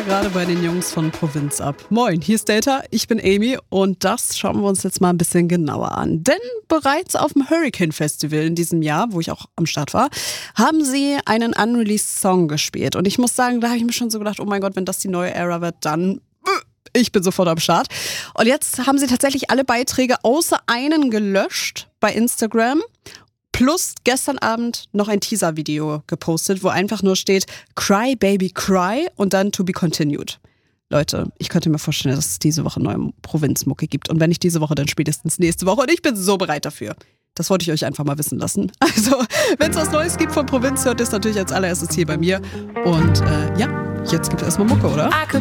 gerade bei den Jungs von Provinz ab? Moin, hier ist Delta, ich bin Amy und das schauen wir uns jetzt mal ein bisschen genauer an. Denn bereits auf dem Hurricane Festival in diesem Jahr, wo ich auch am Start war, haben sie einen unreleased Song gespielt. Und ich muss sagen, da habe ich mir schon so gedacht, oh mein Gott, wenn das die neue Era wird, dann ich bin sofort am Start. Und jetzt haben sie tatsächlich alle Beiträge außer einen gelöscht bei Instagram. Plus gestern Abend noch ein Teaser-Video gepostet, wo einfach nur steht Cry Baby Cry und dann To Be Continued. Leute, ich könnte mir vorstellen, dass es diese Woche neue Provinzmucke gibt. Und wenn nicht diese Woche, dann spätestens nächste Woche. Und ich bin so bereit dafür. Das wollte ich euch einfach mal wissen lassen. Also, wenn es was Neues gibt von Provinz, hört es natürlich als allererstes hier bei mir. Und ja, jetzt gibt es erstmal Mucke, oder?